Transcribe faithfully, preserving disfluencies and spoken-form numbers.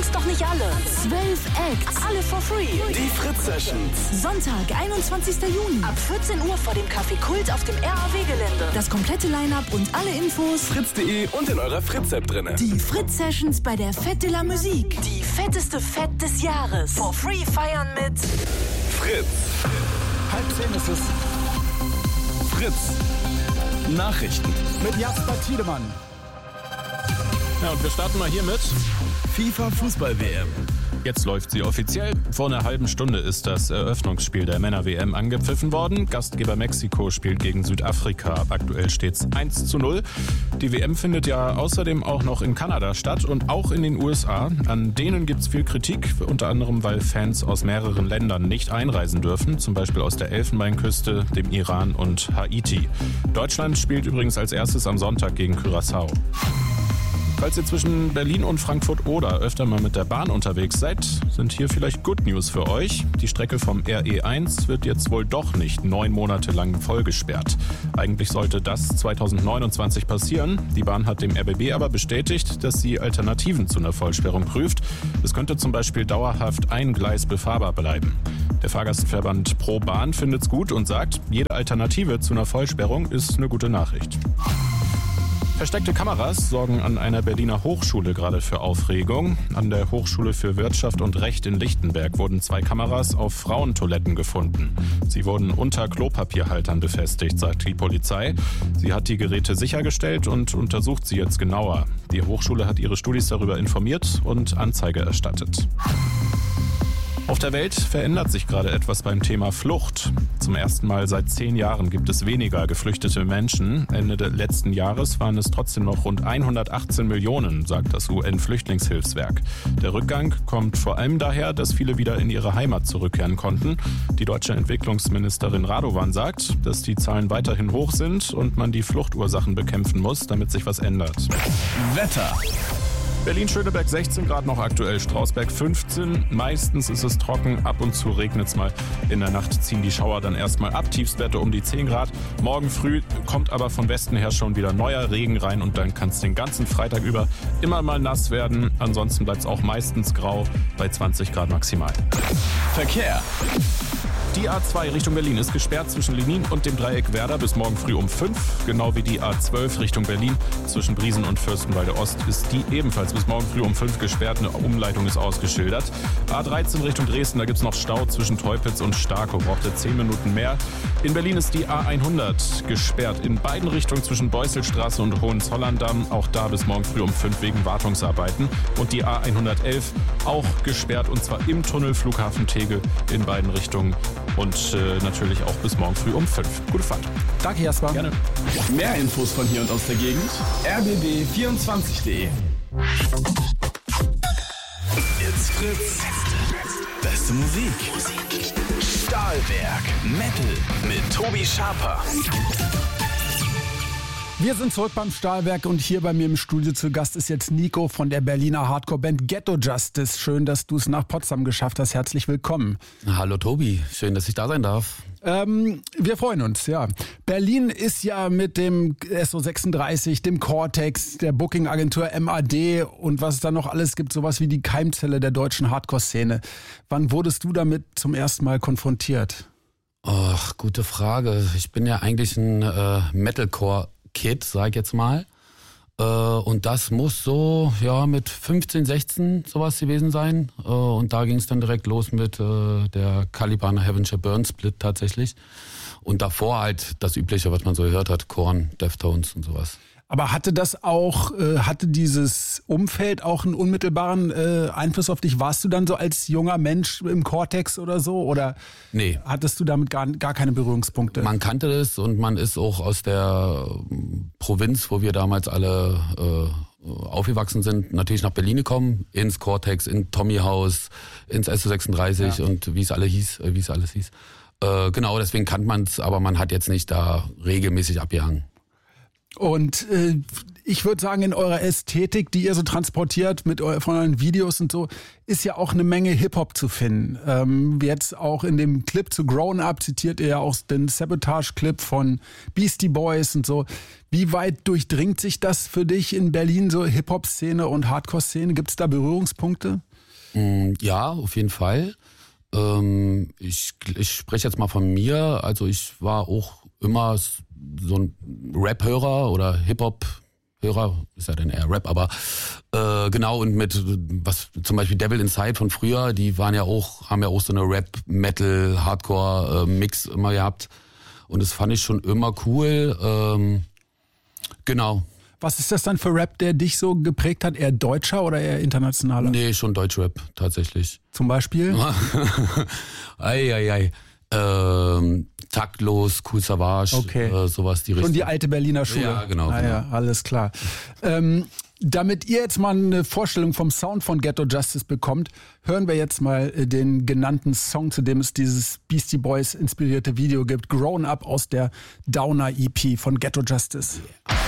sonst noch nicht alle. Zwölf Acts, alle for free. Die Fritz Sessions. Sonntag, einundzwanzigster Juni. Ab vierzehn Uhr vor dem Café Kult auf dem R A W-Gelände. Das komplette Line-Up und alle Infos fritz punkt de und in eurer Fritz-App drinne. Die Fritz Sessions bei der Fête de la Musique. Die fetteste Fête des Jahres. For free feiern mit Fritz. Halb zehn ist es. Fritz. Nachrichten. Mit Jasper Tiedemann. Ja, und wir starten mal hier mit FIFA Fußball-W M. Jetzt läuft sie offiziell. Vor einer halben Stunde ist das Eröffnungsspiel der Männer-W M angepfiffen worden. Gastgeber Mexiko spielt gegen Südafrika. Aktuell steht's eins zu null. Die W M findet ja außerdem auch noch in Kanada statt und auch in den U S A. An denen gibt's viel Kritik, unter anderem, weil Fans aus mehreren Ländern nicht einreisen dürfen, zum Beispiel aus der Elfenbeinküste, dem Iran und Haiti. Deutschland spielt übrigens als erstes am Sonntag gegen Curaçao. Falls ihr zwischen Berlin und Frankfurt-Oder öfter mal mit der Bahn unterwegs seid, sind hier vielleicht Good News für euch. Die Strecke vom R E eins wird jetzt wohl doch nicht neun Monate lang vollgesperrt. Eigentlich sollte das zweitausendneunundzwanzig passieren. Die Bahn hat dem R B B aber bestätigt, dass sie Alternativen zu einer Vollsperrung prüft. Es könnte zum Beispiel dauerhaft ein Gleis befahrbar bleiben. Der Fahrgastverband Pro Bahn findet's gut und sagt, jede Alternative zu einer Vollsperrung ist eine gute Nachricht. Versteckte Kameras sorgen an einer Berliner Hochschule gerade für Aufregung. An der Hochschule für Wirtschaft und Recht in Lichtenberg wurden zwei Kameras auf Frauentoiletten gefunden. Sie wurden unter Klopapierhaltern befestigt, sagt die Polizei. Sie hat die Geräte sichergestellt und untersucht sie jetzt genauer. Die Hochschule hat ihre Studis darüber informiert und Anzeige erstattet. Auf der Welt verändert sich gerade etwas beim Thema Flucht. Zum ersten Mal seit zehn Jahren gibt es weniger geflüchtete Menschen. Ende des letzten Jahres waren es trotzdem noch rund hundertachtzehn Millionen, sagt das U N-Flüchtlingshilfswerk. Der Rückgang kommt vor allem daher, dass viele wieder in ihre Heimat zurückkehren konnten. Die deutsche Entwicklungsministerin Radovan sagt, dass die Zahlen weiterhin hoch sind und man die Fluchtursachen bekämpfen muss, damit sich was ändert. Wetter. Berlin-Schöneberg sechzehn Grad noch aktuell, Strausberg fünfzehn. Meistens ist es trocken, ab und zu regnet es mal. In der Nacht ziehen die Schauer dann erstmal ab, Tiefstwerte um die zehn Grad. Morgen früh kommt aber von Westen her schon wieder neuer Regen rein und dann kann es den ganzen Freitag über immer mal nass werden. Ansonsten bleibt es auch meistens grau bei zwanzig Grad maximal. Verkehr. Die A zwei Richtung Berlin ist gesperrt zwischen Lenin und dem Dreieck Werder bis morgen früh um fünf. Genau wie die A zwölf Richtung Berlin zwischen Briesen und Fürstenwalde Ost ist die ebenfalls bis morgen früh um fünf gesperrt. Eine Umleitung ist ausgeschildert. A dreizehn Richtung Dresden, da gibt es noch Stau zwischen Teupitz und Starkow. Braucht ihr zehn Minuten mehr. In Berlin ist die A hundert gesperrt in beiden Richtungen zwischen Beusselstraße und Hohenzollern-Damm. Auch da bis morgen früh um fünf wegen Wartungsarbeiten. Und die A hundertelf auch gesperrt und zwar im Tunnel Flughafen Tegel in beiden Richtungen. Und äh, natürlich auch bis morgen früh um fünf. Gute Fahrt. Danke, Jasper. Gerne. Mehr Infos von hier und aus der Gegend. r b b vierundzwanzig punkt de. It's Fritz. Beste Musik. Stahlwerk. Metal mit Tobi Schaper. Wir sind zurück beim Stahlwerk und hier bei mir im Studio zu Gast ist jetzt Nico von der Berliner Hardcore-Band Ghetto Justice. Schön, dass du es nach Potsdam geschafft hast. Herzlich willkommen. Hallo Tobi, schön, dass ich da sein darf. Ähm, wir freuen uns, ja. Berlin ist ja mit dem S O sechsunddreißig, dem Cortex, der Booking-Agentur M A D und was es da noch alles gibt, sowas wie die Keimzelle der deutschen Hardcore-Szene. Wann wurdest du damit zum ersten Mal konfrontiert? Ach, gute Frage. Ich bin ja eigentlich ein äh, Metalcore-Kid, sag ich jetzt mal. Äh, und das muss so ja mit fünfzehn, sechzehn sowas gewesen sein. Äh, und da ging es dann direkt los mit äh, der Caliban Heaven Shall Burn Split tatsächlich. Und davor halt das Übliche, was man so gehört hat, Korn, Deftones und sowas. Aber hatte das auch, äh, hatte dieses Umfeld auch einen unmittelbaren äh, Einfluss auf dich? Warst du dann so als junger Mensch im Cortex oder so? Oder nee. Hattest du damit gar, gar keine Berührungspunkte? Man kannte das und man ist auch aus der Provinz, wo wir damals alle äh, aufgewachsen sind, natürlich nach Berlin gekommen, ins Cortex, in Tommy House, ins S O sechsunddreißig ja. Und wie es alle hieß, wie es alles hieß. Äh, genau, deswegen kannte man es, aber man hat jetzt nicht da regelmäßig abgehangen. Und äh, ich würde sagen, in eurer Ästhetik, die ihr so transportiert mit eu- von euren Videos und so, ist ja auch eine Menge Hip-Hop zu finden. Ähm, jetzt auch in dem Clip zu Grown Up zitiert ihr ja auch den Sabotage-Clip von Beastie Boys und so. Wie weit durchdringt sich das für dich in Berlin, so Hip-Hop-Szene und Hardcore-Szene? Gibt es da Berührungspunkte? Ja, auf jeden Fall. Ähm, ich, ich spreche jetzt mal von mir. Also ich war auch immer so ein Rap-Hörer oder Hip-Hop-Hörer, ist ja dann eher Rap, aber äh, genau, und mit was zum Beispiel Devil Inside von früher, die waren ja auch, haben ja auch so eine Rap-Metal, Hardcore-Mix immer gehabt. Und das fand ich schon immer cool. Ähm, genau. Was ist das dann für Rap, der dich so geprägt hat? Eher deutscher oder eher internationaler? Nee, schon Deutschrap, tatsächlich. Zum Beispiel? ei, ei, ei. Ähm, Taktlos, Kool Savas, okay. äh, sowas die Richtung. Schon die alte Berliner Schule. Ja, genau. Ah, genau. Ja, alles klar. ähm, damit ihr jetzt mal eine Vorstellung vom Sound von Ghetto Justice bekommt, hören wir jetzt mal den genannten Song, zu dem es dieses Beastie Boys inspirierte Video gibt. Grown Up aus der Downer E P von Ghetto Justice. Yeah.